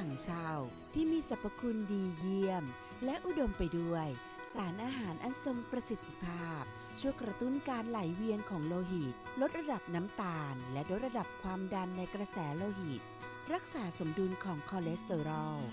ถังเช่าที่มีสรรพคุณดีเยี่ยมและอุดมไปด้วยสารอาหารอันทรงประสิทธิภาพช่วยกระตุ้นการไหลเวียนของโลหิตลดระดับน้ำตาลและลดระดับความดันในกระแสโลหิตรักษาสมดุลของคอเลสเตอรอล